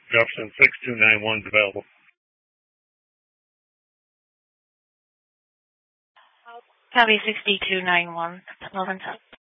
Jefferson 6291 is available. Copy 6291. Lawrence up.